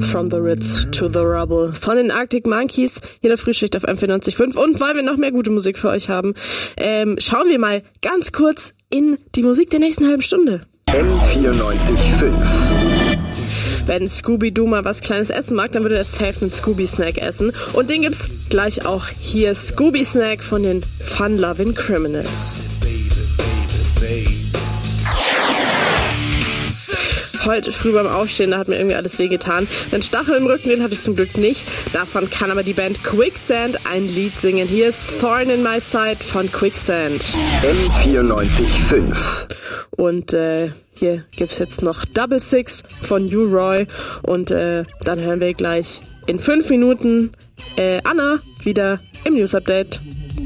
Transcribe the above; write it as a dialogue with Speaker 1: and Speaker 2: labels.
Speaker 1: From the Ritz to the Rubble von den Arctic Monkeys, hier der Frühschicht auf M94.5. Und weil wir noch mehr gute Musik für euch haben, schauen wir mal ganz kurz in die Musik der nächsten halben Stunde.
Speaker 2: M94.5.
Speaker 1: Wenn Scooby-Doo mal was Kleines essen mag, dann würde er safe einen Scooby-Snack essen. Und den gibt's gleich auch hier. Scooby-Snack von den Fun-Lovin' Criminals. Heute früh beim Aufstehen, da hat mir irgendwie alles wehgetan. Den Stachel im Rücken, den hatte ich zum Glück nicht. Davon kann aber die Band Quicksand ein Lied singen. Hier ist Thorn in My Side von Quicksand.
Speaker 2: M94.5.
Speaker 1: Und hier gibt's jetzt noch Double Six von New Roy. Und dann hören wir gleich in 5 Minuten Anna wieder im News Update.